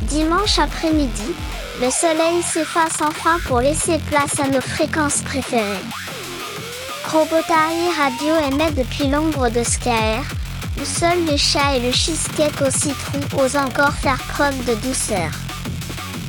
Dimanche après-midi, le soleil s'efface enfin pour laisser place à nos fréquences préférées. Robotari Radio émet depuis l'ombre de Skaer, où seuls le chat et le cheesecake au citron osent encore faire preuve de douceur.